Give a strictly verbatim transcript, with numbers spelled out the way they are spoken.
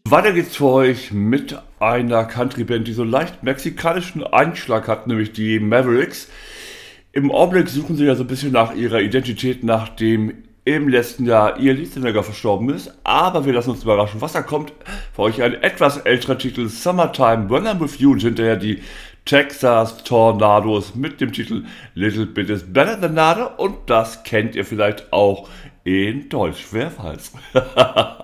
Weiter geht's für euch mit einer Country-Band, die so leicht mexikanischen Einschlag hat, nämlich die Mavericks. Im Augenblick suchen sie ja so ein bisschen nach ihrer Identität, nachdem im letzten Jahr ihr Leadsänger verstorben ist. Aber wir lassen uns überraschen, was da kommt. Für euch ein etwas älterer Titel, Summertime When I'm With You, und hinterher die Texas Tornadoes mit dem Titel Little Bit is Better Than Nada. Und das kennt ihr vielleicht auch in Deutsch. Wer weiß.